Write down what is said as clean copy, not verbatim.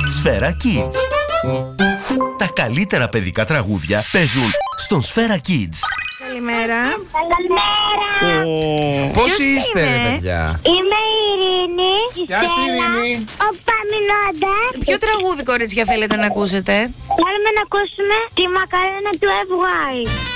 Σφαίρα Kids. Τα καλύτερα παιδικά τραγούδια παίζουν στον Σφαίρα Kids. Καλημέρα. Καλημέρα. Πώς είστε, ρε παιδιά? Είμαι η Ειρήνη. Γεια σου, Ειρήνη. Ο Παμινώντας. Ποιο τραγούδι, κορίτσια, θέλετε να ακούσετε? Θέλουμε να ακούσουμε τη Μακαρένα του FY.